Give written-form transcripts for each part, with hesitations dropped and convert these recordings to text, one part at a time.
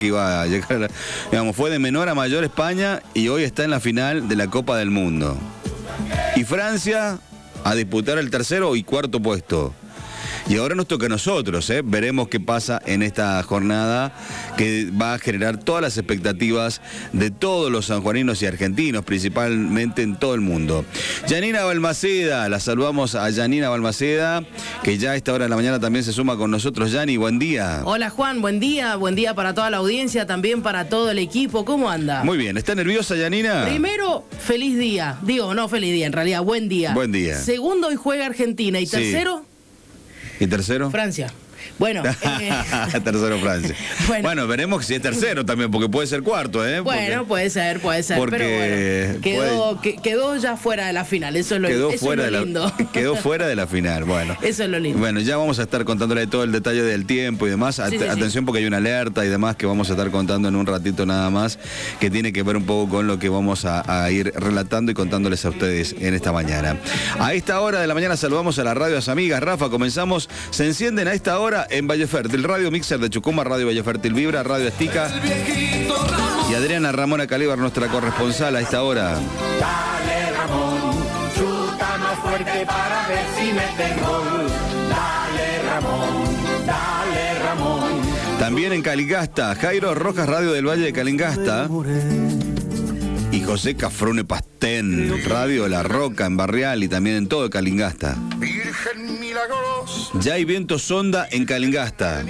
que iba a llegar, digamos, fue de menor a mayor España y hoy está en la final de la Copa del Mundo. Y Francia a disputar el tercero y cuarto puesto. Y ahora nos toca a nosotros, veremos qué pasa en esta jornada que va a generar todas las expectativas de todos los sanjuaninos y argentinos, principalmente en todo el mundo. Yanina Balmaceda, la saludamos a Yanina Balmaceda, que ya a esta hora de la mañana también se suma con nosotros. Yani, buen día. Hola Juan, buen día para toda la audiencia, también para todo el equipo. ¿Cómo anda? Muy bien, ¿está nerviosa Yanina? Primero, feliz día. Digo, no feliz día, en realidad, buen día. Buen día. Segundo, hoy juega Argentina. Y tercero... ¿Y tercero? Francia. Bueno. Tercero Francia. Bueno, veremos si es tercero también, porque puede ser cuarto, Bueno, puede ser. Pero bueno, quedó ya fuera de la final. Eso es lo lindo. Quedó fuera de la final, bueno. Eso es lo lindo. Bueno, ya vamos a estar contándole todo el detalle del tiempo y demás. Atención, porque hay una alerta y demás que vamos a estar contando en un ratito nada más, que tiene que ver un poco con lo que vamos a ir relatando y contándoles a ustedes en esta mañana. A esta hora de la mañana saludamos a las radios amigas. Rafa, comenzamos. Se encienden a esta hora en Valle Fértil, Radio Mixer de Chucuma, Radio Valle Fértil Vibra, Radio Estica. Y Adriana Ramona Calíbar, nuestra corresponsal a esta hora. Dale Ramón, chuta más fuerte para ver si mete gol. Dale Ramón. También en Calingasta, Jairo Rojas, Radio del Valle de Calingasta. Y José Cafrune Pastén, Radio La Roca en Barrial y también en todo Calingasta. Ya hay viento sonda en Calingasta.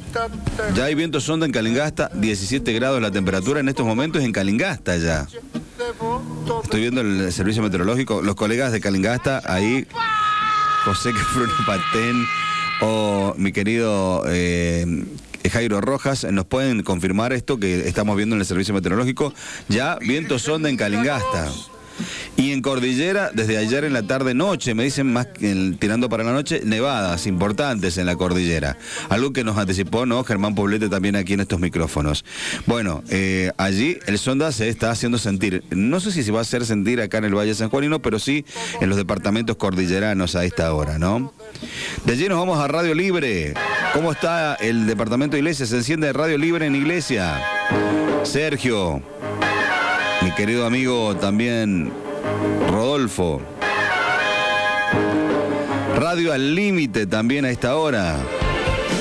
17 grados la temperatura en estos momentos en Calingasta ya. Estoy viendo el servicio meteorológico, los colegas de Calingasta, ahí José Cafrune Pastén o mi querido Jairo Rojas, nos pueden confirmar esto que estamos viendo en el servicio meteorológico. Ya viento sonda en Calingasta. Y en Cordillera, desde ayer en la tarde-noche, me dicen más tirando para la noche, nevadas importantes en la Cordillera. Algo que nos anticipó, ¿no? Germán Poblete también aquí en estos micrófonos. Bueno, allí el sonda se está haciendo sentir. No sé si se va a hacer sentir acá en el Valle Sanjuanino, pero sí en los departamentos cordilleranos a esta hora, ¿no? De allí nos vamos a Radio Libre. ¿Cómo está el departamento de Iglesia? Se enciende Radio Libre en Iglesia. Sergio, mi querido amigo también Rodolfo. Radio Al Límite también a esta hora.